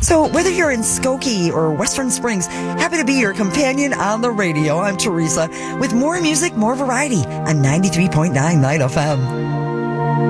So whether you're in Skokie or Western Springs, happy to be your companion on the radio. I'm Teresa with more music, more variety on 93.9 Night FM.